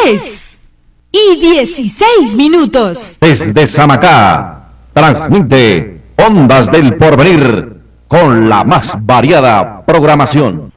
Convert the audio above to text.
10:16. Desde Samacá, transmite Ondas del Porvenir con la más variada programación.